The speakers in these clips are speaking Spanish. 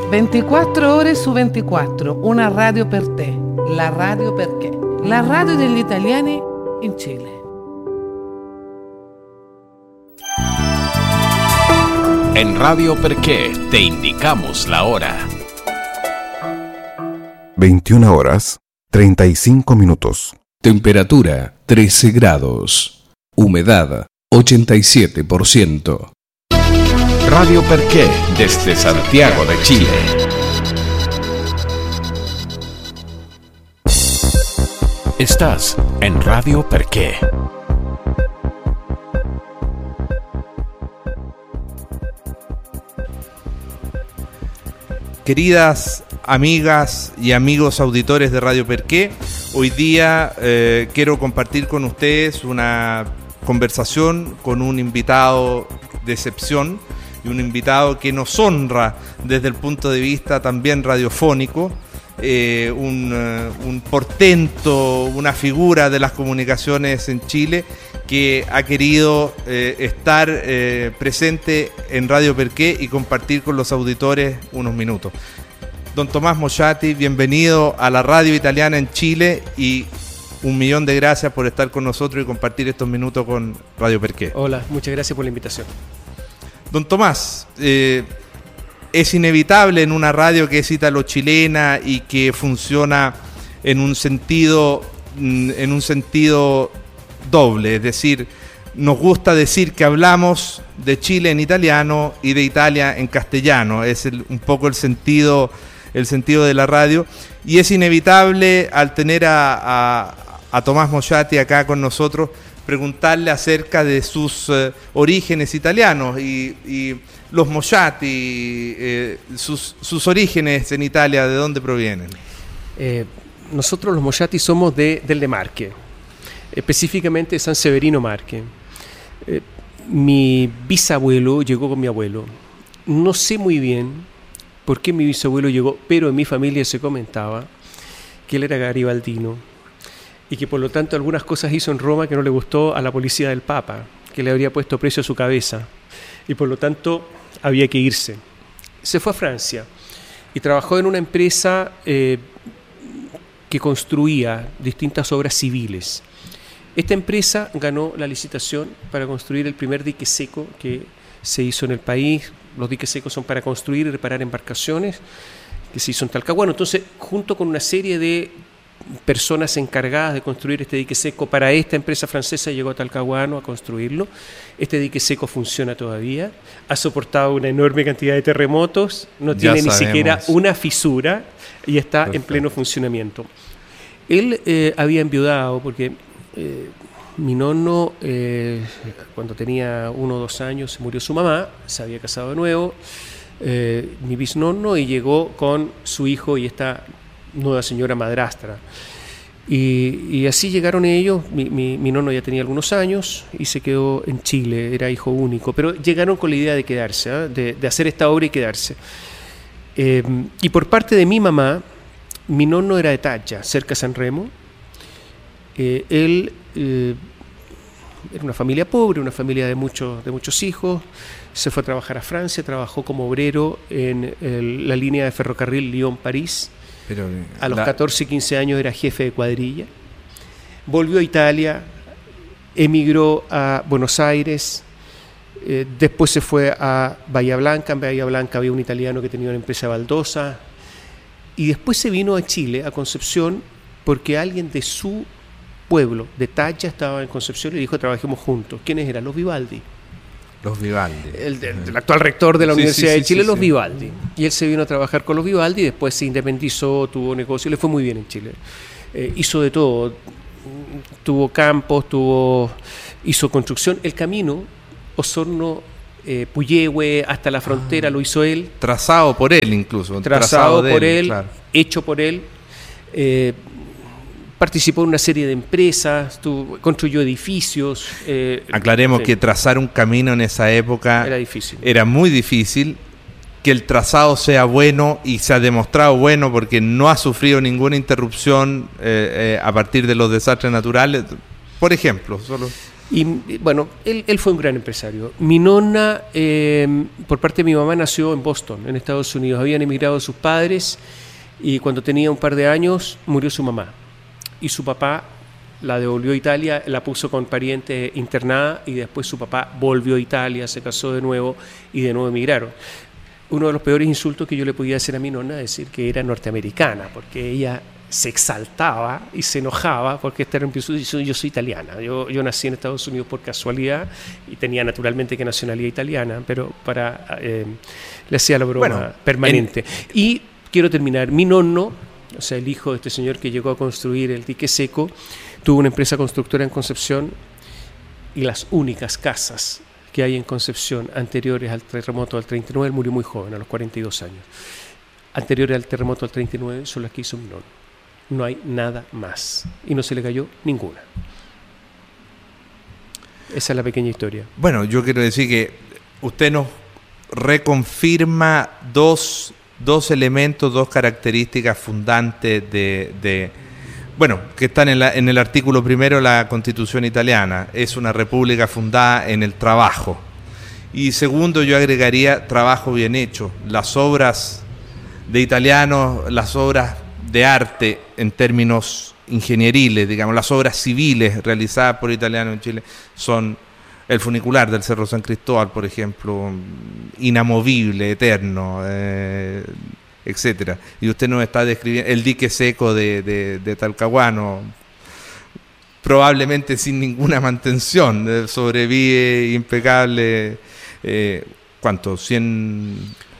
24 ore su 24, una radio per te, la radio perché, la radio degli italiani in Cile. En Radio Perqué te indicamos la hora. 21 horas, 35 minutos. Temperatura 13 grados. Humedad 87%. Radio Perqué, desde Santiago de Chile. Estás en Radio Perqué. Queridas amigas y amigos auditores de Radio Perqué, hoy día quiero compartir con ustedes una conversación con un invitado de excepción y un invitado que nos honra desde el punto de vista también radiofónico, un portento, una figura de las comunicaciones en Chile que ha querido estar presente en Radio Perqué y compartir con los auditores unos minutos. Don Tomás Moschati, bienvenido a la radio italiana en Chile y 1.000.000 de gracias por estar con nosotros y compartir estos minutos con Radio Perqué. Hola, muchas gracias por la invitación. Don Tomás, es inevitable en una radio que es italo-chilena y que funciona en un sentido doble, es decir, nos gusta decir que hablamos de Chile en italiano y de Italia en castellano, es un poco el sentido de la radio, y es inevitable al tener a Tomás Moschati acá con nosotros preguntarle acerca de sus orígenes italianos y los Moschati, sus orígenes en Italia, ¿de dónde provienen? Nosotros los Moschati somos del Marche, específicamente de San Severino Marche. Mi bisabuelo llegó con mi abuelo. No sé muy bien por qué mi bisabuelo llegó, pero en mi familia se comentaba que él era garibaldino y que por lo tanto algunas cosas hizo en Roma que no le gustó a la policía del Papa, que le habría puesto precio a su cabeza y por lo tanto había que irse. Se fue a Francia y trabajó en una empresa que construía distintas obras civiles. Esta empresa ganó la licitación para construir el primer dique seco que se hizo en el país. Los diques secos son para construir y reparar embarcaciones, que se hizo en Talcahuano. Entonces, junto con una serie de personas encargadas de construir este dique seco para esta empresa francesa, llegó a Talcahuano a construirlo. Este dique seco funciona todavía, ha soportado una enorme cantidad de terremotos, no tiene ni siquiera una fisura y está en pleno funcionamiento. Él había enviudado porque mi nonno, cuando tenía 1 o 2 años, se murió su mamá, se había casado de nuevo, mi bisnonno, y llegó con su hijo y esta nueva señora madrastra. Y así llegaron ellos. Mi nonno ya tenía algunos años y se quedó en Chile, era hijo único, pero llegaron con la idea de quedarse, de hacer esta obra y quedarse. Y por parte de mi mamá, mi nonno era de Taccia, cerca de San Remo. Él era una familia pobre, una familia de muchos hijos. Se fue a trabajar a Francia, trabajó como obrero en la línea de ferrocarril Lyon-París. A los 14, 15 años era jefe de cuadrilla. Volvió a Italia, emigró a Buenos Aires, después se fue a Bahía Blanca. En Bahía Blanca había un italiano que tenía una empresa de baldosa. Y después se vino a Chile, a Concepción, porque alguien de su pueblo, de Taccia, estaba en Concepción y dijo: trabajemos juntos. ¿Quiénes eran? Los Vivaldi. Los Vivaldi. El actual rector de la Universidad de Chile, los Vivaldi. Y él se vino a trabajar con los Vivaldi, después se independizó, tuvo negocio, le fue muy bien en Chile. Hizo de todo, tuvo campos, hizo construcción. El camino Osorno, Puyehue, hasta la frontera lo hizo él. Trazado por él incluso. Trazado por él, claro. Hecho por él. Participó en una serie de empresas, construyó edificios. Aclaremos que trazar un camino en esa época era difícil. Era muy difícil. Que el trazado sea bueno, y se ha demostrado bueno porque no ha sufrido ninguna interrupción a partir de los desastres naturales. Por ejemplo, solo... Y bueno, él fue un gran empresario. Mi nonna, por parte de mi mamá, nació en Boston, en Estados Unidos. Habían emigrado sus padres y cuando tenía un par de años murió su mamá. Y su papá la devolvió a Italia, la puso con pariente internada y después su papá volvió a Italia, se casó de nuevo y de nuevo emigraron. Uno de los peores insultos que yo le podía hacer a mi nonna es decir que era norteamericana, porque ella se exaltaba y se enojaba porque esta era yo soy italiana. Yo nací en Estados Unidos por casualidad y tenía naturalmente que nacionalidad italiana, pero le hacía la broma permanente. Y quiero terminar, mi nonno, o sea, el hijo de este señor que llegó a construir el dique seco, tuvo una empresa constructora en Concepción y las únicas casas que hay en Concepción anteriores al terremoto del 39, él murió muy joven, a los 42 años. Anteriores al terremoto del 39 son las que hizo mi nonno. No hay nada más. Y no se le cayó ninguna. Esa es la pequeña historia. Bueno, yo quiero decir que usted nos reconfirma dos elementos, dos características fundantes que están en el artículo primero de la Constitución italiana. Es una república fundada en el trabajo. Y segundo, yo agregaría trabajo bien hecho. Las obras de italianos, las obras de arte en términos ingenieriles, digamos, las obras civiles realizadas por italianos en Chile son el funicular del Cerro San Cristóbal, por ejemplo, inamovible, eterno, etcétera. Y usted nos está describiendo el dique seco de Talcahuano, probablemente sin ninguna mantención, sobrevive impecable. ¿Cuánto? 100...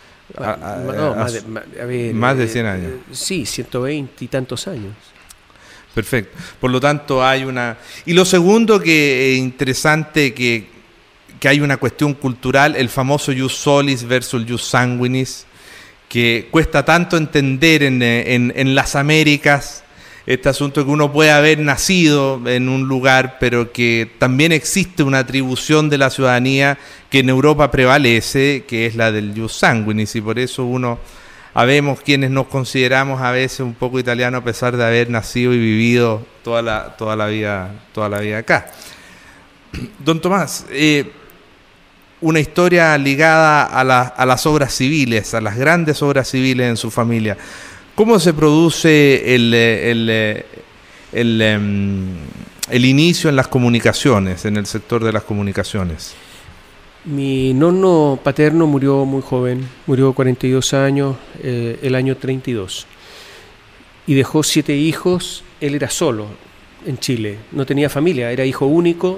más de 100 años. Sí, 120 y tantos años. Perfecto. Por lo tanto, hay una... Y lo segundo que es interesante, que hay una cuestión cultural, el famoso jus solis versus el jus sanguinis, que cuesta tanto entender en las Américas, este asunto que uno puede haber nacido en un lugar, pero que también existe una atribución de la ciudadanía que en Europa prevalece, que es la del jus sanguinis, y por eso habemos quienes nos consideramos a veces un poco italianos a pesar de haber nacido y vivido toda la vida acá. Don Tomás, una historia ligada a las obras civiles, a las grandes obras civiles en su familia. ¿Cómo se produce el inicio en las comunicaciones, en el sector de las comunicaciones? Mi nonno paterno murió muy joven, murió a 42 años, el año 32. Y dejó 7 hijos, él era solo en Chile, no tenía familia, era hijo único,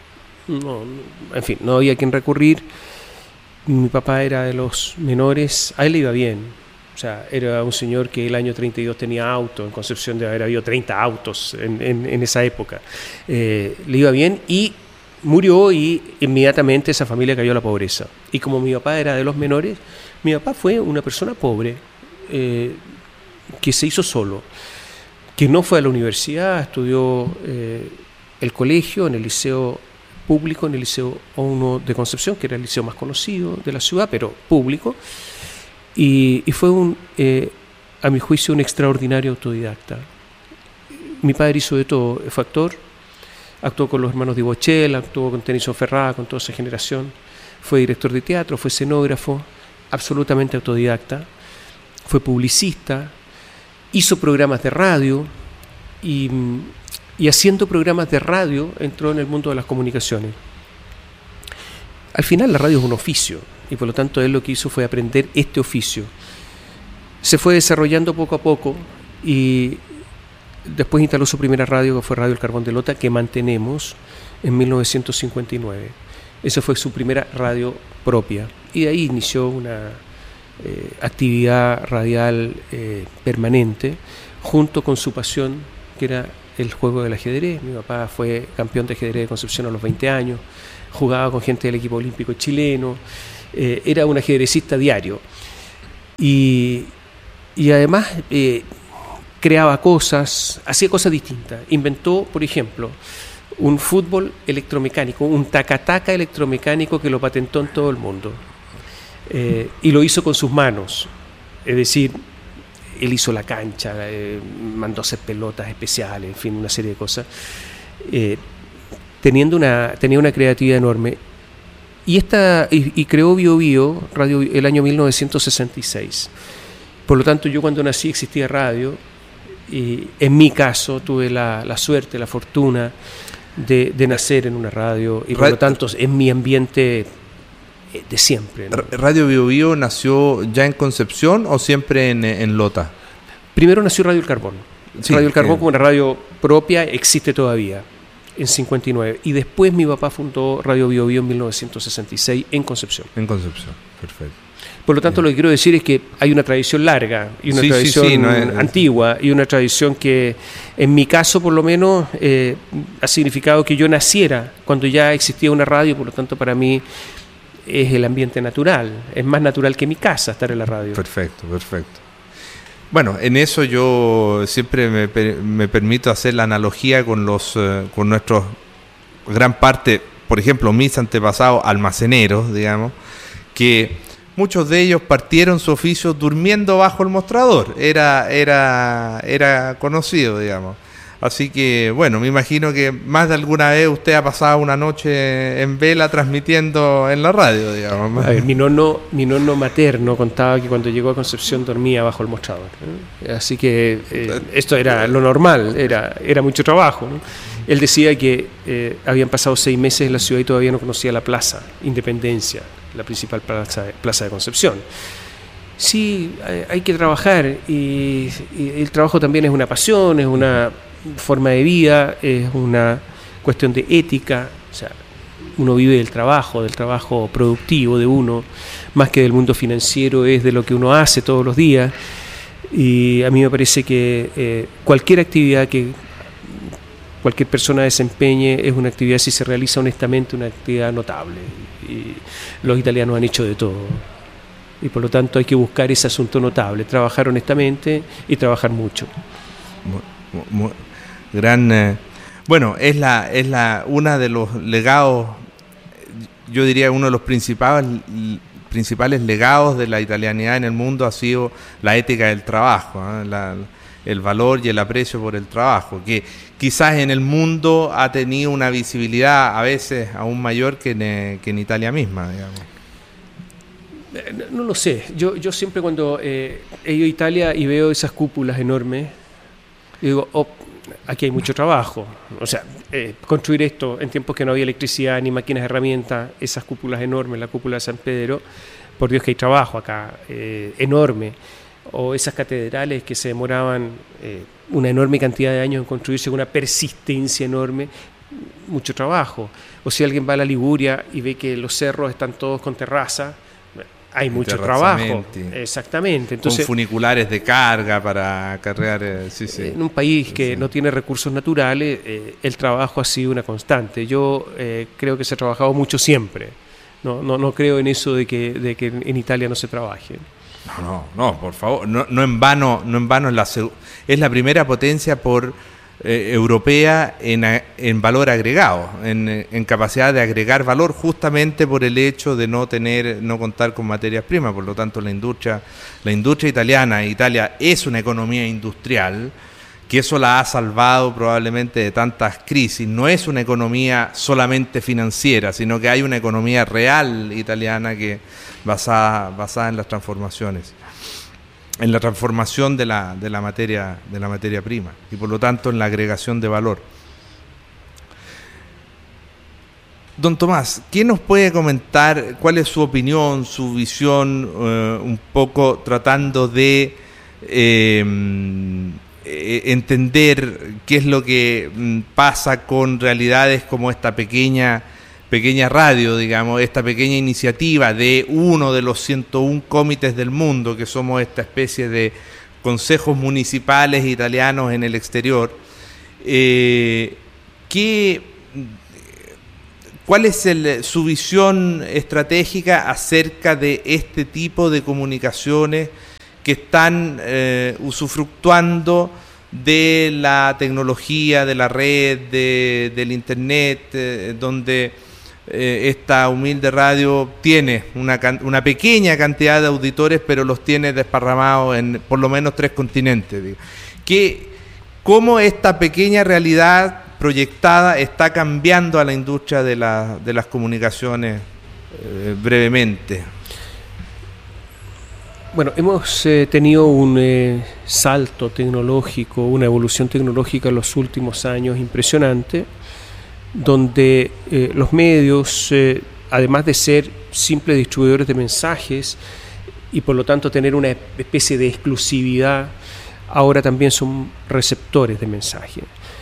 en fin, no había a quien recurrir. Mi papá era de los menores, a él le iba bien. O sea, era un señor que el año 32 tenía auto, en Concepción debe haber habido 30 autos en esa época. Le iba bien y murió y inmediatamente esa familia cayó a la pobreza. Y como mi papá era de los menores, mi papá fue una persona pobre que se hizo solo, que no fue a la universidad, estudió el colegio en el liceo público, en el Liceo 1 de Concepción, que era el liceo más conocido de la ciudad, pero público. Y fue a mi juicio, un extraordinario autodidacta. Mi padre hizo de todo, fue actor, actuó con los hermanos Di Bochel, actuó con Tennyson Ferrada, con toda esa generación, fue director de teatro, fue escenógrafo, absolutamente autodidacta, fue publicista, hizo programas de radio y haciendo programas de radio entró en el mundo de las comunicaciones. Al final la radio es un oficio y por lo tanto él lo que hizo fue aprender este oficio. Se fue desarrollando poco a poco y después instaló su primera radio, que fue Radio El Carbón de Lota, que mantenemos en 1959. Esa fue su primera radio propia y de ahí inició una actividad radial permanente junto con su pasión, que era el juego del ajedrez. Mi papá fue campeón de ajedrez de Concepción a los 20 años, jugaba con gente del equipo olímpico chileno, era un ajedrecista diario y además creaba cosas, hacía cosas distintas. Inventó, por ejemplo, un fútbol electromecánico, un taca-taca electromecánico que lo patentó en todo el mundo y lo hizo con sus manos, es decir, él hizo la cancha, mandó a hacer pelotas especiales, en fin, una serie de cosas. tenía una creatividad enorme. Y creó Bio Bio Radio el año 1966. Por lo tanto, yo cuando nací existía radio, y en mi caso tuve la suerte, la fortuna de nacer en una radio, y por lo tanto es mi ambiente de siempre, ¿no? ¿Radio Bio Bio nació ya en Concepción o siempre en Lota? Primero nació Radio El Carbón. Sí, Radio El Carbón como una radio propia existe todavía, en 59. Y después mi papá fundó Radio Bio Bio en 1966 en Concepción. En Concepción, perfecto. Por lo tanto, lo que quiero decir es que hay una tradición larga y una tradición antigua y una tradición que, en mi caso por lo menos, ha significado que yo naciera cuando ya existía una radio. Por lo tanto, para mí es el ambiente natural. Es más natural que mi casa estar en la radio. Perfecto. Bueno, en eso yo siempre me permito hacer la analogía con nuestros, gran parte, por ejemplo, mis antepasados almaceneros, digamos, que muchos de ellos partieron su oficio durmiendo bajo el mostrador. Era conocido, digamos. Así que, bueno, me imagino que más de alguna vez usted ha pasado una noche en vela transmitiendo en la radio, digamos. A ver, mi nono materno contaba que cuando llegó a Concepción dormía bajo el mostrador, ¿no? Así que esto era lo normal, era mucho trabajo, ¿no? Él decía que habían pasado 6 meses en la ciudad y todavía no conocía la plaza Independencia, la principal plaza de Concepción. Sí, hay que trabajar y el trabajo también es una pasión, es una forma de vida, es una cuestión de ética. O sea, uno vive del trabajo productivo de uno, más que del mundo financiero, es de lo que uno hace todos los días. Y a mí me parece que cualquier actividad que cualquier persona desempeñe es una actividad, si se realiza honestamente, una actividad notable. Y los italianos han hecho de todo. Y por lo tanto hay que buscar ese asunto notable, trabajar honestamente y trabajar mucho. Bueno, es una de los legados, yo diría uno de los principales legados de la italianidad en el mundo ha sido la ética del trabajo, ¿eh? El valor y el aprecio por el trabajo, que quizás en el mundo ha tenido una visibilidad a veces aún mayor que en Italia misma, digamos. No lo sé, yo siempre cuando he ido a Italia y veo esas cúpulas enormes, digo, aquí hay mucho trabajo. O sea, construir esto en tiempos que no había electricidad ni máquinas de herramientas, esas cúpulas enormes, la cúpula de San Pedro, por Dios que hay trabajo acá, enorme. O esas catedrales que se demoraban una enorme cantidad de años en construirse, con una persistencia enorme, mucho trabajo. O si alguien va a la Liguria y ve que los cerros están todos con terraza, hay mucho trabajo. Exactamente. Entonces, con funiculares de carga para acarrear. Sí. En un país que no tiene recursos naturales, el trabajo ha sido una constante. Yo creo que se ha trabajado mucho siempre. No creo en eso de que en Italia no se trabaje. No, por favor. No en vano es la primera potencia europea en valor agregado, en capacidad de agregar valor, justamente por el hecho de no contar con materias primas. Por lo tanto, la industria italiana, Italia es una economía industrial, que eso la ha salvado probablemente de tantas crisis. No es una economía solamente financiera, sino que hay una economía real italiana que basada en las transformaciones, en la transformación de la materia prima, y por lo tanto en la agregación de valor. Don Tomás, ¿qué nos puede comentar? ¿Cuál es su opinión, su visión, un poco tratando de entender qué es lo que pasa con realidades como esta pequeña radio, digamos, esta pequeña iniciativa de uno de los 101 comités del mundo, que somos esta especie de consejos municipales italianos en el exterior? ¿Cuál es su visión estratégica acerca de este tipo de comunicaciones que están usufructuando de la tecnología, de la red, del internet, donde esta humilde radio tiene una pequeña cantidad de auditores, pero los tiene desparramados en por lo menos 3 continentes? ¿Cómo esta pequeña realidad proyectada está cambiando a la industria de las comunicaciones brevemente? Bueno, hemos tenido un salto tecnológico, una evolución tecnológica en los últimos años impresionante, donde los medios, además de ser simples distribuidores de mensajes y por lo tanto tener una especie de exclusividad, ahora también son receptores de mensajes.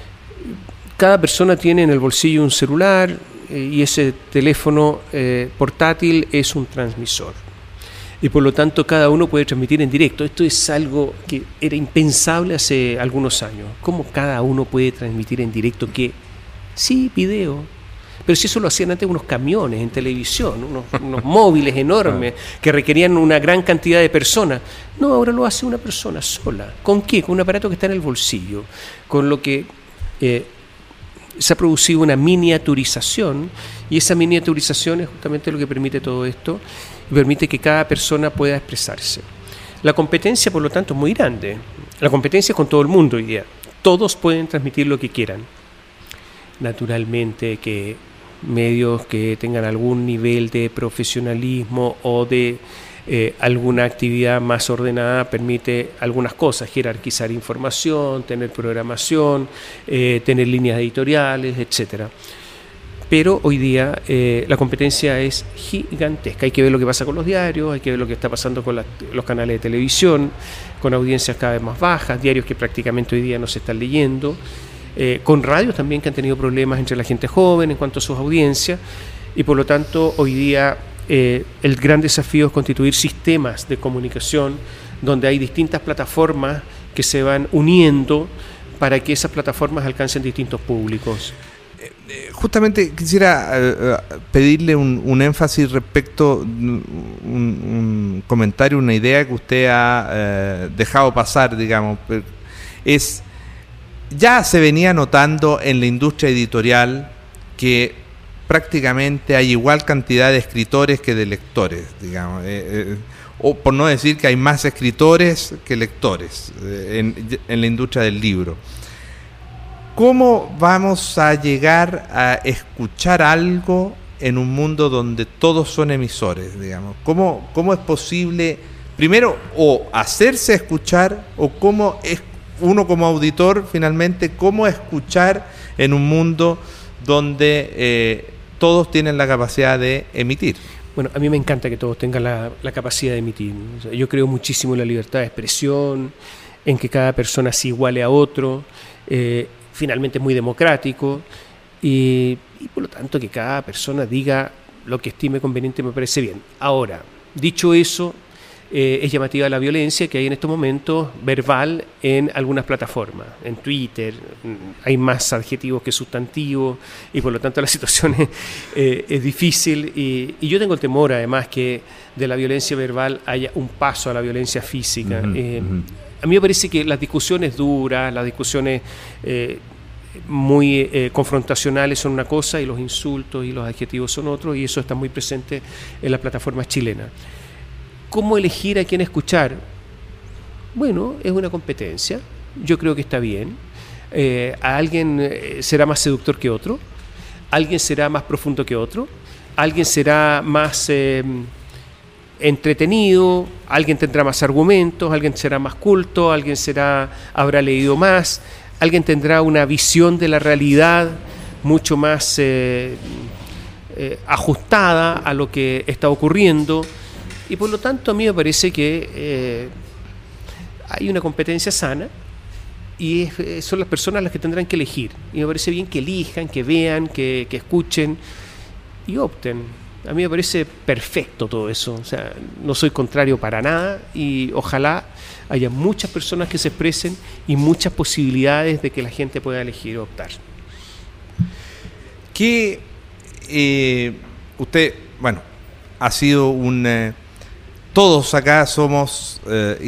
Cada persona tiene en el bolsillo un celular y ese teléfono portátil es un transmisor. Y por lo tanto cada uno puede transmitir en directo. Esto es algo que era impensable hace algunos años. ¿Cómo cada uno puede transmitir en directo? Que sí, video. Pero si eso lo hacían antes unos camiones en televisión, unos móviles enormes que requerían una gran cantidad de personas. No, ahora lo hace una persona sola. ¿Con qué? Con un aparato que está en el bolsillo. Con lo que se ha producido una miniaturización, y esa miniaturización es justamente lo que permite todo esto, y permite que cada persona pueda expresarse. La competencia, por lo tanto, es muy grande. La competencia es con todo el mundo hoy día. Todos pueden transmitir lo que quieran. Naturalmente que medios que tengan algún nivel de profesionalismo o de alguna actividad más ordenada permite algunas cosas, jerarquizar información, tener programación, tener líneas editoriales, etcétera. Pero hoy día la competencia es gigantesca. Hay que ver lo que pasa con los diarios, hay que ver lo que está pasando con los canales de televisión, con audiencias cada vez más bajas, diarios que prácticamente hoy día no se están leyendo, con radios también que han tenido problemas entre la gente joven en cuanto a sus audiencias, y por lo tanto hoy día el gran desafío es constituir sistemas de comunicación donde hay distintas plataformas que se van uniendo para que esas plataformas alcancen distintos públicos. Justamente quisiera pedirle un énfasis respecto, un comentario, una idea que usted ha dejado pasar, digamos. Ya se venía notando en la industria editorial que prácticamente hay igual cantidad de escritores que de lectores, digamos, o por no decir que hay más escritores que lectores en la industria del libro. ¿Cómo vamos a llegar a escuchar algo en un mundo donde todos son emisores, digamos? ¿Cómo es posible, primero, o hacerse escuchar, o cómo es uno como auditor, finalmente, cómo escuchar en un mundo donde todos tienen la capacidad de emitir? Bueno, a mí me encanta que todos tengan la capacidad de emitir. O sea, yo creo muchísimo en la libertad de expresión, en que cada persona se iguale a otro, finalmente es muy democrático, y por lo tanto que cada persona diga lo que estime conveniente me parece bien. Ahora, dicho eso, es llamativa la violencia que hay en estos momentos verbal en algunas plataformas. En Twitter hay más adjetivos que sustantivos y por lo tanto la situación es difícil, y yo tengo el temor además que de la violencia verbal haya un paso a la violencia física. A mí me parece que las discusiones duras, las discusiones muy confrontacionales son una cosa y los insultos y los adjetivos son otros, y eso está muy presente en las plataformas chilenas. ¿Cómo elegir a quién escuchar? Bueno, es una competencia, yo creo que está bien. A alguien será más seductor que otro, alguien será más profundo que otro, alguien será más entretenido, alguien tendrá más argumentos, alguien será más culto, alguien habrá leído más, alguien tendrá una visión de la realidad mucho más ajustada a lo que está ocurriendo, y por lo tanto a mí me parece que hay una competencia sana y son las personas las que tendrán que elegir, y me parece bien que elijan, que vean, que escuchen y opten. A mí me parece perfecto todo eso, o sea, no soy contrario para nada, y ojalá haya muchas personas que se expresen y muchas posibilidades de que la gente pueda elegir o optar. Que usted, bueno, ha sido todos acá somos